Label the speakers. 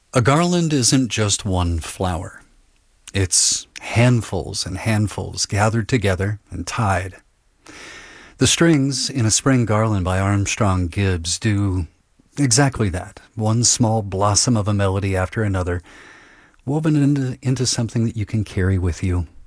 Speaker 1: A garland isn't just one flower. It's handfuls and handfuls gathered together and tied. The strings in a spring garland by Armstrong Gibbs do exactly that. One small blossom of a melody after another, woven into something that you can carry with you